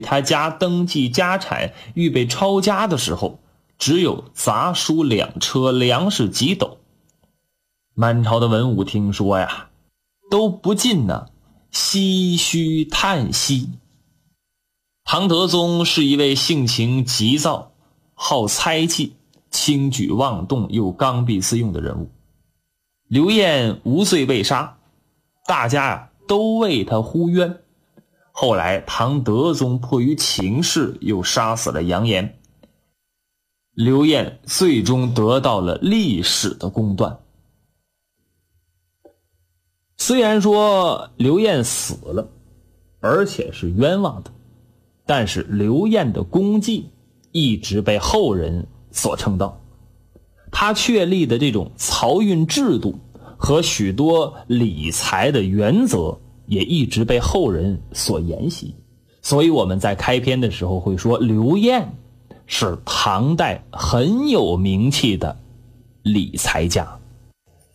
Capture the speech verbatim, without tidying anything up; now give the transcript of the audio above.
他家登记家产预备抄家的时候，只有杂书两车，粮食几斗。满朝的文武听说呀，都不禁呢唏嘘叹息。唐德宗是一位性情急躁、好猜忌、轻举妄动又刚愎自用的人物。刘晏无罪被杀，大家啊都为他呼冤。后来唐德宗迫于情势又杀死了杨炎，刘晏最终得到了历史的公断。虽然说刘晏死了，而且是冤枉的，但是刘晏的功绩一直被后人所称道。他确立的这种漕运制度和许多理财的原则也一直被后人所沿袭。所以我们在开篇的时候会说，刘晏是唐代很有名气的理财家。